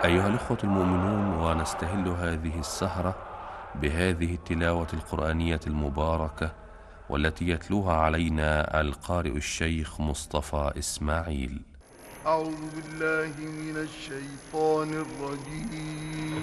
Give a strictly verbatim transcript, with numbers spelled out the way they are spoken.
أيها الأخوة المؤمنون، ونستهل هذه السهرة بهذه التلاوة القرآنية المباركة والتي يتلوها علينا القارئ الشيخ مصطفى إسماعيل. أعوذ بالله من الشيطان الرجيم.